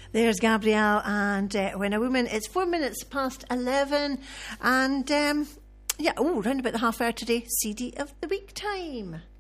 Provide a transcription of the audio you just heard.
There's Gabrielle and When a Woman. It's 4 minutes past 11 and round about the half hour today, CD of the week time.